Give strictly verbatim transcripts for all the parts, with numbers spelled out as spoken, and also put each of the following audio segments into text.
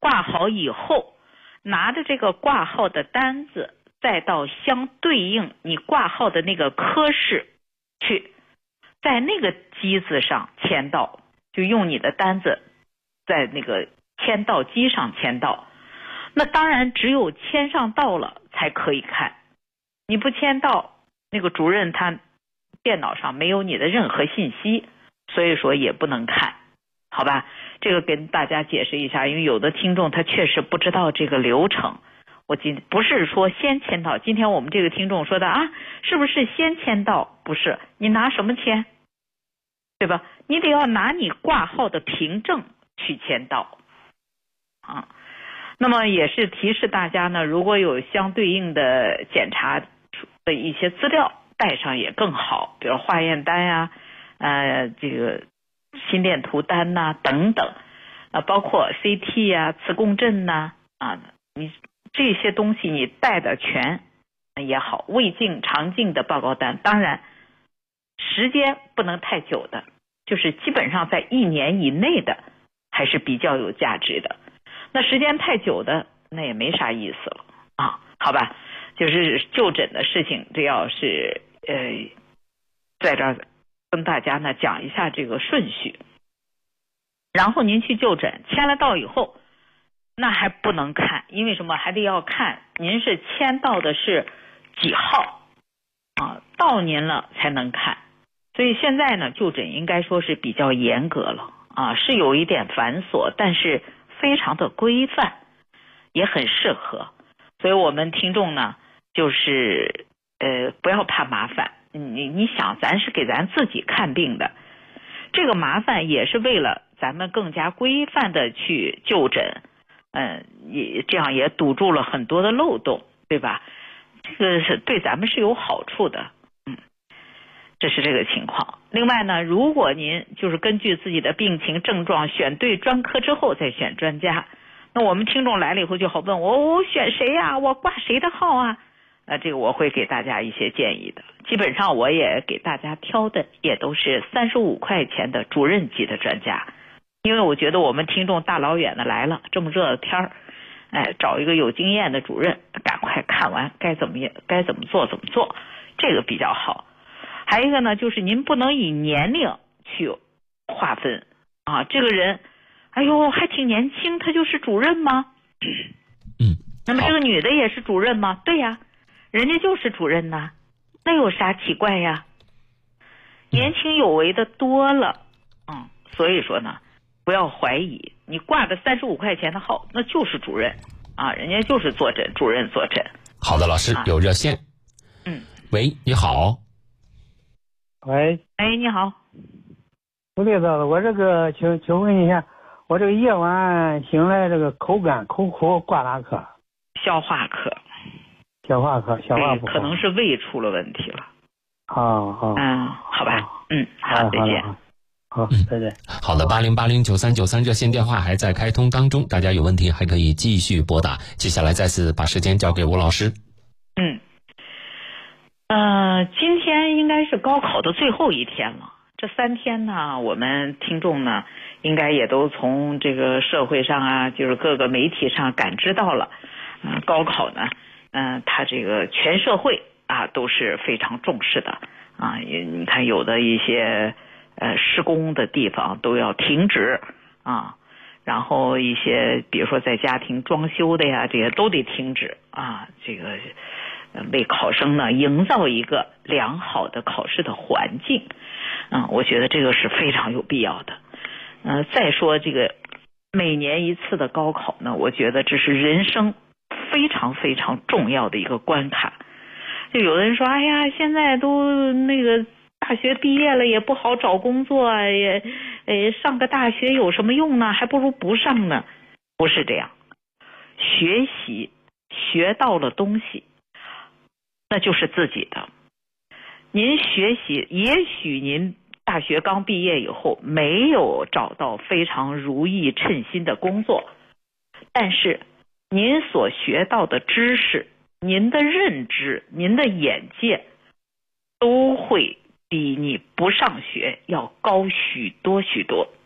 挂好以后，拿着这个挂号的单子，再到相对应你挂号的那个科室去，在那个机子上签到，就用你的单子在那个签到机上签到。那当然只有签上到了才可以看，你不签到，那个主任他电脑上没有你的任何信息，所以说也不能看，好吧？这个跟大家解释一下，因为有的听众他确实不知道这个流程。我今不是说先签到，今天我们这个听众说的啊，是不是先签到？不是，你拿什么签？对吧？你得要拿你挂号的凭证去签到啊。那么也是提示大家呢，如果有相对应的检查的一些资料带上也更好，比如化验单呀、啊、呃这个心电图单呐、啊、等等啊，包括 C T 啊、磁共振呐 啊, 啊，你这些东西你带的全也好，胃镜、肠镜的报告单，当然时间不能太久的，就是基本上在一年以内的还是比较有价值的。那时间太久的那也没啥意思了啊，好吧？就是就诊的事情，这要是呃，在这儿跟大家呢讲一下这个顺序。然后您去就诊，签了到以后，那还不能看，因为什么？还得要看您是签到的是几号啊，到您了才能看。所以现在呢，就诊应该说是比较严格了啊，是有一点繁琐，但是非常的规范，也很适合。所以我们听众呢，就是呃不要怕麻烦，你你想，咱是给咱自己看病的，这个麻烦也是为了咱们更加规范的去就诊，嗯，也这样也堵住了很多的漏洞，对吧？这个是对咱们是有好处的，嗯，这是这个情况。另外呢，如果您就是根据自己的病情症状选对专科之后再选专家，那我们听众来了以后就好问我，我选谁呀、啊？我挂谁的号啊？呃，这个我会给大家一些建议的。基本上我也给大家挑的也都是三十五块钱的主任级的专家，因为我觉得我们听众大老远的来了，这么热的天儿，哎，找一个有经验的主任，赶快看完该怎么该怎么做怎么做，这个比较好。还有一个呢，就是您不能以年龄去划分啊，这个人，哎呦，还挺年轻，他就是主任吗？ 嗯， 那么这个女的也是主任吗？对呀，人家就是主任呐，那有啥奇怪呀？年轻有为的多了，嗯，所以说呢，不要怀疑，你挂的三十五块钱的号，那就是主任啊，人家就是坐诊，主任坐诊。 好的，老师、啊、有热线。 嗯， 喂，你好。 喂， 哎，你好， 吴丽子，我这个请请问一下，我这个夜晚醒来这个口干口苦，挂哪科？ 消化科。 消化科，消化不好， 可能是胃出了问题了。 好好， 嗯，好吧，嗯，好，再见。 好，再见。 好的，八零八零九三九三热线电话还在开通当中，大家有问题还可以继续拨打。接下来再次把时间交给吴老师。 嗯。呃，今天应该是高考的最后一天了。这三天呢，我们听众呢，应该也都从这个社会上啊，就是各个媒体上感知到了，嗯、呃，高考呢，嗯、呃，它这个全社会啊都是非常重视的啊。你看，有的一些呃施工的地方都要停止啊，然后一些比如说在家庭装修的呀，这些都得停止啊，这个。为考生呢营造一个良好的考试的环境，嗯，我觉得这个是非常有必要的。嗯、呃，再说这个每年一次的高考呢，我觉得这是人生非常非常重要的一个关卡。就有的人说，哎呀，现在都那个大学毕业了也不好找工作，也呃上个大学有什么用呢？还不如不上呢。不是这样，学习学到了东西。那就是自己的。您学习，也许您大学刚毕业以后没有找到非常如意称心的工作，但是您所学到的知识、您的认知、您的眼界，都会比你不上学要高许多许多。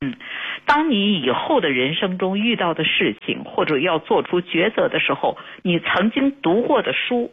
嗯，当你以后的人生中遇到的事情或者要做出抉择的时候，你曾经读过的书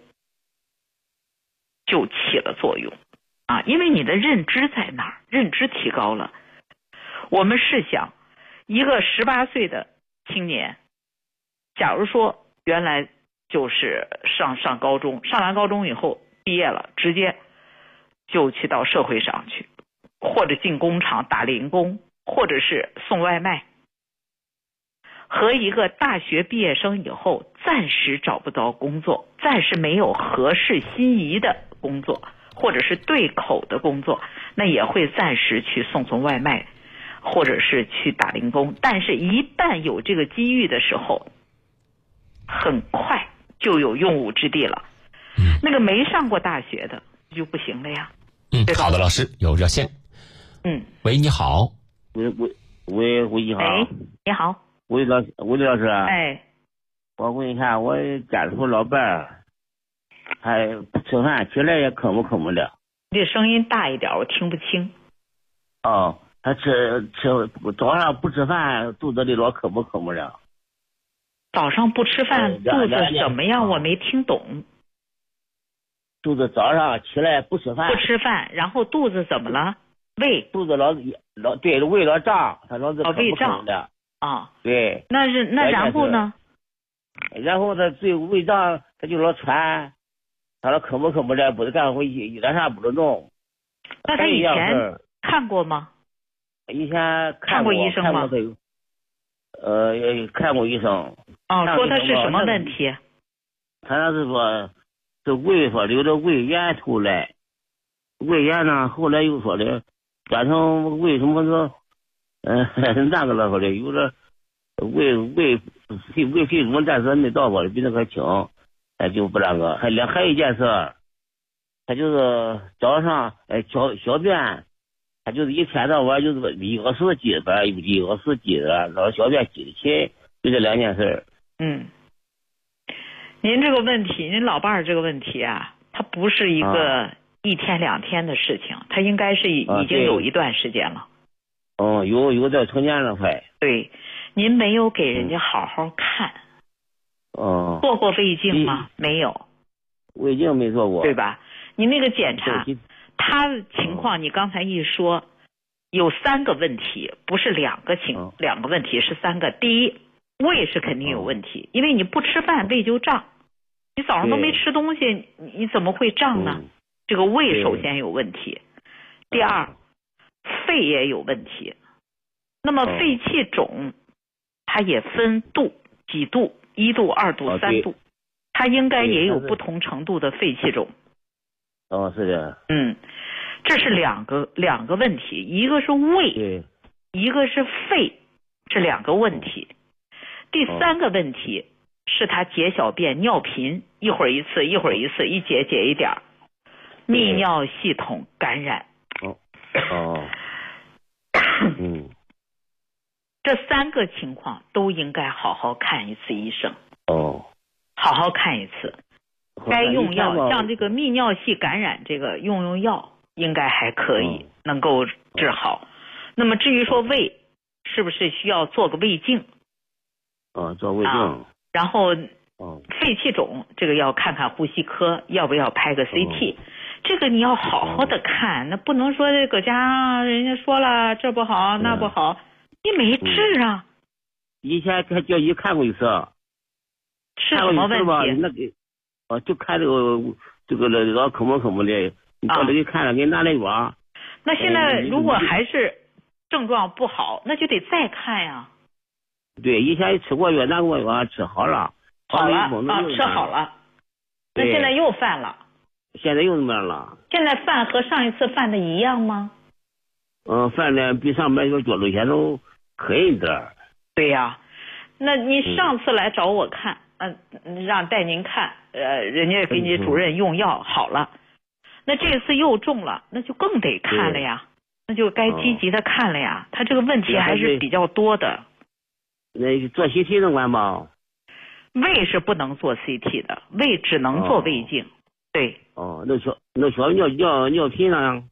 就起了作用啊，因为你的认知在那儿，认知提高了。我们试想，一个十八岁的青年，假如说原来就是上上高中，上完高中以后毕业了，直接就去到社会上去，或者进工厂打零工，或者是送外卖，和一个大学毕业生以后暂时找不到工作，暂时没有合适心仪的工作，或者是对口的工作，那也会暂时去送送外卖，或者是去打零工。但是一旦有这个机遇的时候，很快就有用武之地了。那个没上过大学的就不行了呀。 嗯，好的，老师有热线。 嗯， 喂，你好。 喂喂喂喂，你好。 哎，你好。 喂老喂老师。 哎， 我问一下，我家里头老伴儿，还不吃饭，起来也吭不吭不了。 你这声音大一点，我听不清。 哦，他吃吃早上不吃饭，肚子里老吭不吭不了。 早上不吃饭， 嗯肚子怎么样？ 嗯我没听懂。 肚子早上起来不吃饭。 不吃饭，然后肚子怎么了？胃。 肚子老老对胃老胀，他老是吭不吭的。 啊。 对。 那是那然后呢？ 然后他对胃胀，他就老喘，他老吭不吭不了，不是干活一点啥不能动。 那他以前看过吗？ 以前看过医生吗？ 呃，看过医生。 哦，说他是什么问题？ 他那是说，这胃说流着胃炎出来，胃炎呢，后来又说的转成胃什么说，嗯、呃，那个了说的，有的胃胃肺胃肺什么暂时没到过，比那个轻，哎就不那个。还两还有一件事，他就是早上哎小小便。他就是一天到晚就是一个时挤着，一个时挤着，然后小便挤得勤，就这两件事。 嗯，您这个问题，您老伴儿这个问题啊，它不是一个一天两天的事情，它应该是已经有一段时间了。 哦，有有点成年了快。 对，您没有给人家好好看。 哦。 做过胃镜吗？没有。 胃镜没做过。 对吧？你那个检查。他的情况，你刚才一说，有三个问题，不是两个情、哦、两个问题，是三个。第一，胃是肯定有问题，哦、因为你不吃饭，胃就胀。你早上都没吃东西，你怎么会胀呢？嗯、这个胃首先有问题。第二，肺也有问题。那么肺气肿，它也分度，几度，一度、二度、 哦、 三度，它应该也有不同程度的肺气肿。 哦，是的。 嗯，这是两个两个问题，一个是胃，一个是肺，这两个问题。第三个问题是他解小便尿频，一会儿一次，一会儿一次，一解解一点儿，泌尿系统感染。 哦哦。嗯。 这三个情况都应该好好看一次医生。 哦。 好好看一次。该用药，像这个泌尿系感染，这个用用药应该还可以，哦、能够治好。那么至于说胃，是不是需要做个胃镜？ 哦，做胃镜。啊、 然后，哦，肺气肿这个要看看呼吸科，要不要拍个 C T？、哦、这个你要好好的看，那不能说搁家人家说了这不好那不好，你没治啊。 以前他叫你看过一次。 是什么问题？ 那个。哦，就看这个这个老吭不吭不的，你到底给看了，给拿来药。 那现在如果还是症状不好，那就得再看呀。 对，以前吃过药，拿过药，吃好了。 好了啊，吃好了。那现在又犯了。 现在又怎么样了？ 现在犯和上一次犯的一样吗？ 嗯，犯的比上边有角度些都狠一点。 对呀、啊，那你上次来找我看。嗯、呃，让带您看，呃，人家给你主任用药好了，那这次又中了，那就更得看了呀，那就该积极的看了呀。他这个问题还是比较多的。 那做 C T 能管吗？ 胃是不能做 C T 的，胃只能做胃镜。 哦、 对。 哦，那小那小尿尿尿频呢？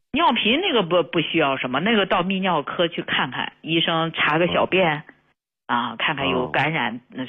尿频那个不不需要什么，那个到泌尿科去看看，医生查个小便，啊，看看有感染